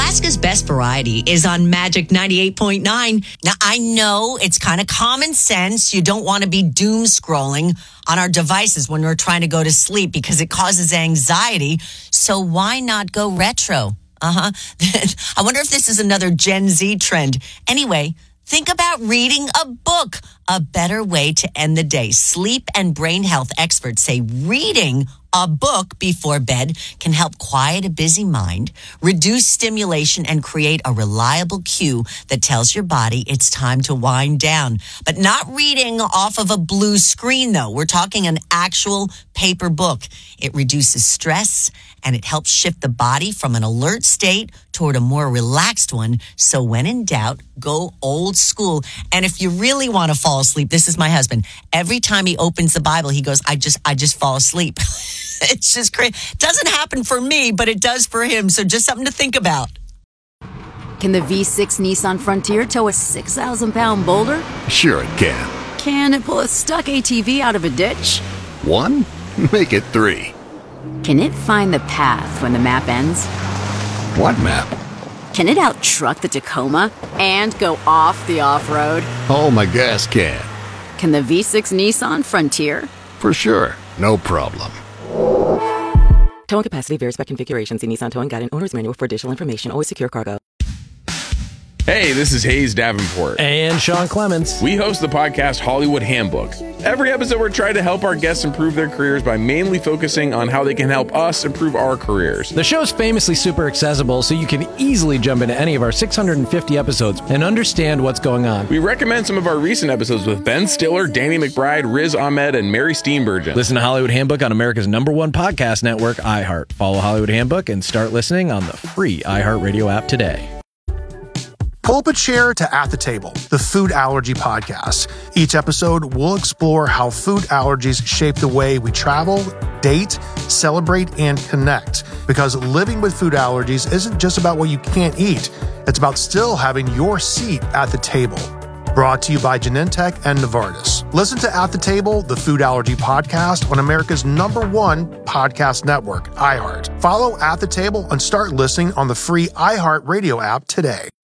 Nebraska's best variety is on Magic 98.9. Now, I know it's kind of common sense. You don't want to be doom scrolling on our devices when we're trying to go to sleep because it causes anxiety. So why not go retro? I wonder if this is another Gen Z trend. Anyway, think about reading a book, a better way to end the day. Sleep and brain health experts say reading a book before bed can help quiet a busy mind, reduce stimulation, and create a reliable cue that tells your body it's time to wind down. But not reading off of a blue screen, though. We're talking an actual paper book. It reduces stress, and it helps shift the body from an alert state toward a more relaxed one. So when in doubt, go old school. And if you really want to fall asleep, this is my husband. Every time he opens the Bible, he goes, I just fall asleep. It's just crazy. Doesn't happen for me, but it does for him. So just something to think about. Can the V6 Nissan Frontier tow a 6,000-pound boulder? Sure it can. Can it pull a stuck ATV out of a ditch? 1? Make it 3. Can it find the path when the map ends? What map? Can it out-truck the Tacoma and go off the off-road? Oh, my gas can. Can the V6 Nissan Frontier? For sure. No problem. Towing capacity varies by configuration. See Nissan Towing Guide and Owner's Manual for additional information. Always secure cargo. Hey, this is Hayes Davenport. And Sean Clements. We host the podcast Hollywood Handbook. Every episode, we're trying to help our guests improve their careers by mainly focusing on how they can help us improve our careers. The show's famously super accessible, so you can easily jump into any of our 650 episodes and understand what's going on. We recommend some of our recent episodes with Ben Stiller, Danny McBride, Riz Ahmed, and Mary Steenburgen. Listen to Hollywood Handbook on America's #1 podcast network, iHeart. Follow Hollywood Handbook and start listening on the free iHeartRadio app today. Pull up a chair to At the Table, the food allergy podcast. Each episode, we'll explore how food allergies shape the way we travel, date, celebrate, and connect. Because living with food allergies isn't just about what you can't eat. It's about still having your seat at the table. Brought to you by Genentech and Novartis. Listen to At the Table, the food allergy podcast on America's #1 podcast network, iHeart. Follow At the Table and start listening on the free iHeart Radio app today.